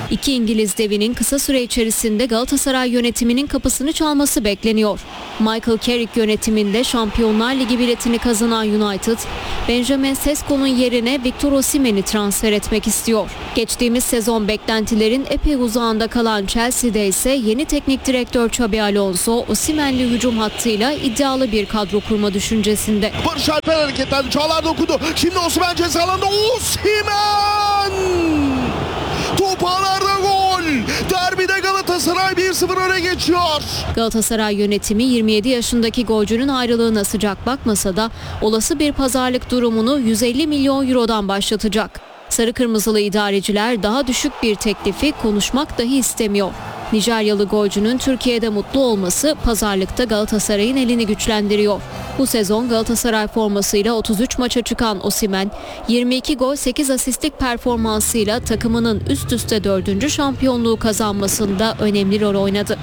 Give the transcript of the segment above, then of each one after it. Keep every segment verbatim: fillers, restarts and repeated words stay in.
İki İngiliz devinin kısa süre içerisinde Galatasaray yönetiminin kapısını çalması bekleniyor. Michael Carrick yönetiminde Şampiyonlar Ligi biletini kazanan United, Benjamin Sesko'nun yerine Victor Osimhen'i transfer etmek istiyor. Geçtiğimiz sezon beklentilerin epey uzağında kalan Chelsea'de ise yeni teknik direktör Xabi Alonso, Osimhen'li hücum hattıyla iddialı bir kadro kurma düşüncesinde. Barış Alper hareketlendi. Çağlar dokudu. Şimdi Osimhen ceza alanında. Osimhen! Top ağlarda gol. Derbide Galatasaray bir sıfır öne geçiyor. Galatasaray yönetimi yirmi yedi yaşındaki golcünün ayrılığına sıcak bakmasa da olası bir pazarlık durumunu yüz elli milyon eurodan başlatacak. Sarı kırmızılı idareciler daha düşük bir teklifi konuşmak dahi istemiyor. Nijeryalı golcünün Türkiye'de mutlu olması pazarlıkta Galatasaray'ın elini güçlendiriyor. Bu sezon Galatasaray formasıyla otuz üç maça çıkan Osimhen, yirmi iki gol sekiz asistlik performansıyla takımının üst üste dördüncü şampiyonluğu kazanmasında önemli rol oynadı.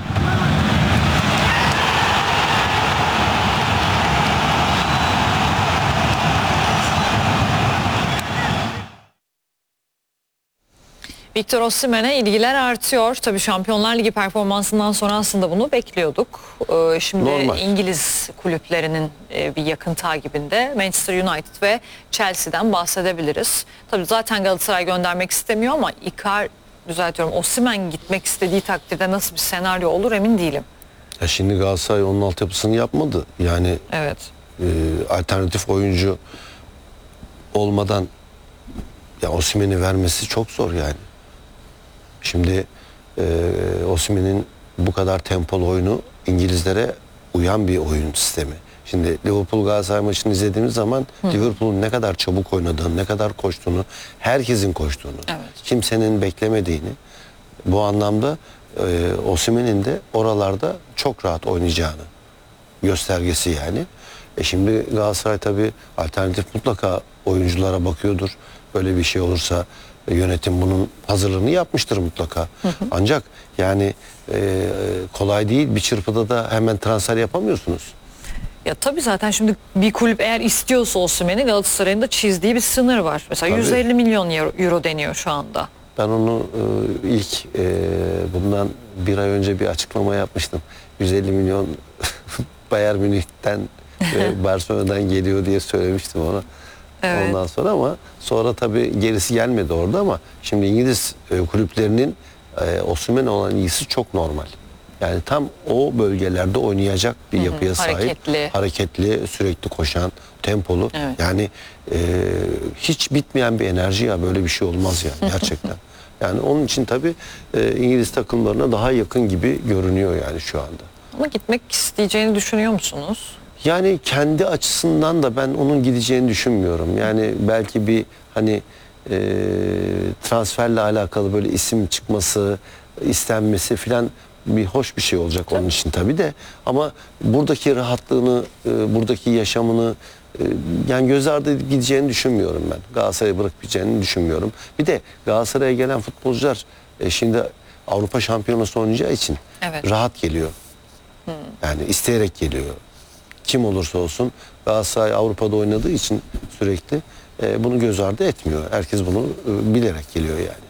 Victor Osimhen'e ilgiler artıyor. Tabii Şampiyonlar Ligi performansından sonra aslında bunu bekliyorduk. Ee, şimdi Normal. İngiliz kulüplerinin e, bir yakın takibinde Manchester United ve Chelsea'den bahsedebiliriz. Tabii zaten Galatasaray göndermek istemiyor ama Icar, düzeltiyorum, Osimhen gitmek istediği takdirde nasıl bir senaryo olur emin değilim. Ya şimdi Galatasaray onun altyapısını yapmadı. Yani evet. e, alternatif oyuncu olmadan ya Osimhen'i vermesi çok zor yani. Şimdi e, Osimhen'in bu kadar tempolu oyunu İngilizlere uyan bir oyun sistemi. Şimdi Liverpool Galatasaray maçını izlediğimiz zaman Liverpool'un ne kadar çabuk oynadığını, ne kadar koştuğunu, herkesin koştuğunu, evet. kimsenin beklemediğini, bu anlamda e, Osimhen'in de oralarda çok rahat oynayacağını göstergesi yani. E şimdi Galatasaray tabii alternatif mutlaka oyunculara bakıyordur. Böyle bir şey olursa yönetim bunun hazırlığını yapmıştır mutlaka. Hı hı. Ancak yani e, kolay değil, bir çırpıda da hemen transfer yapamıyorsunuz. Ya tabii zaten şimdi bir kulüp eğer istiyorsa Osimhen'i, Galatasaray'ın da çizdiği bir sınır var. Mesela tabii. yüz elli milyon euro deniyor şu anda. Ben onu e, ilk e, bundan bir ay önce bir açıklama yapmıştım. yüz elli milyon Bayern Münih'ten ve Barcelona'dan geliyor diye söylemiştim ona. Evet. Ondan sonra ama sonra tabii gerisi gelmedi orada ama şimdi İngiliz e, kulüplerinin e, Osimhen'e olan ilgisi çok normal. Yani tam o bölgelerde oynayacak bir yapıya hı hı, sahip. Hareketli. Hareketli, sürekli koşan, tempolu. Evet. Yani e, hiç bitmeyen bir enerji ya, böyle bir şey olmaz yani gerçekten. Yani onun için tabii e, İngiliz takımlarına daha yakın gibi görünüyor yani şu anda. Ama gitmek isteyeceğini düşünüyor musunuz? Yani kendi açısından da ben onun gideceğini düşünmüyorum. Yani belki bir hani e, transferle alakalı böyle isim çıkması, istenmesi filan bir hoş bir şey olacak onun için tabii de. Ama buradaki rahatlığını, e, buradaki yaşamını e, yani göz ardı edip gideceğini düşünmüyorum ben. Galatasaray'ı bırakıp gideceğini düşünmüyorum. Bir de Galatasaray'a gelen futbolcular e, şimdi Avrupa Şampiyonası oynayacağı için evet. rahat geliyor. Hmm. Yani isteyerek geliyor. Kim olursa olsun Galatasaray Avrupa'da oynadığı için sürekli e, bunu göz ardı etmiyor. Herkes bunu e, bilerek geliyor yani.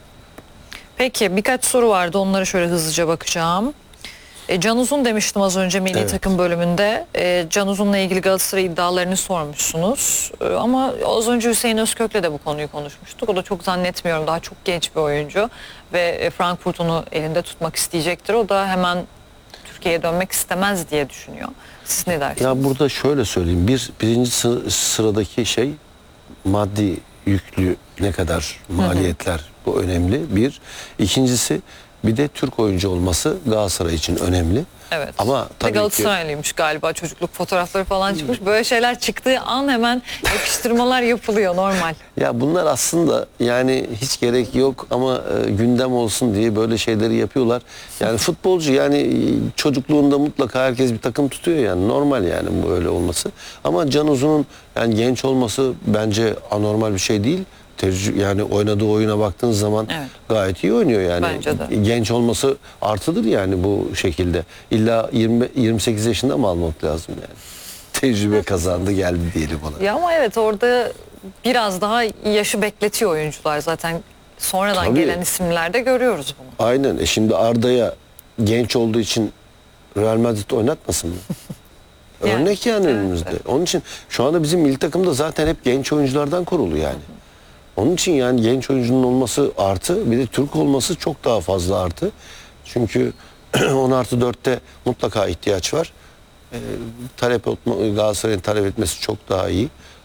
Peki birkaç soru vardı, onlara şöyle hızlıca bakacağım. E, Can Uzun demiştim az önce milli evet. takım bölümünde. E, Can Uzun'la ilgili Galatasaray iddialarını sormuşsunuz. E, ama az önce Hüseyin Özkök'le de bu konuyu konuşmuştuk. O da çok zannetmiyorum, daha çok genç bir oyuncu. Ve e, Frankfurt onu elinde tutmak isteyecektir. O da hemen Türkiye'ye dönmek istemez diye düşünüyor. Siz ne dersiniz? Ya burada şöyle söyleyeyim. Bir, birinci sıradaki şey maddi yüklü ne kadar maliyetler, hı hı. bu önemli. Bir. İkincisi bir de Türk oyuncu olması Galatasaray için önemli. Evet. Ama tabii Galatasaraylıymış ki, galiba çocukluk fotoğrafları falan çıkmış. Böyle şeyler çıktığı an hemen yakıştırmalar yapılıyor, normal. Ya bunlar aslında yani hiç gerek yok ama e, gündem olsun diye böyle şeyleri yapıyorlar. Yani futbolcu yani çocukluğunda mutlaka herkes bir takım tutuyor yani, normal yani bu öyle olması. Ama Can Uzun'un yani genç olması bence anormal bir şey değil. Tecrübe, yani oynadığı oyuna baktığınız zaman evet. gayet iyi oynuyor yani. Genç olması artıdır yani bu şekilde. İlla yirmi yirmi sekiz yaşında mı almak lazım yani? Tecrübe kazandı geldi diyelim ona. Ya ama evet, orada biraz daha yaşı bekletiyor oyuncular zaten. sonradan Tabii. gelen isimlerde görüyoruz bunu. Aynen. E şimdi Arda'ya genç olduğu için Real Madrid oynatmasın mı? Yani, Örnek yani evet, önümüzde. evet. Onun için şu anda bizim milli takımda zaten hep genç oyunculardan kurulu yani. Onun için yani genç oyuncunun olması artı, bir de Türk olması çok daha fazla artı. Çünkü on artı dörtte mutlaka ihtiyaç var. Ee, talep etme- Galatasaray'ın talep etmesi çok daha iyi.